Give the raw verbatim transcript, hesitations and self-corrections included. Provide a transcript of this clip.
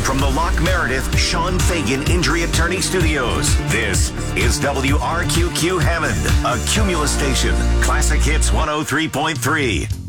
from the Lock Meredith Sean Fagan Injury Attorney Studios, this is W R Q Q Hammond, a Cumulus station. Classic Hits one oh three point three.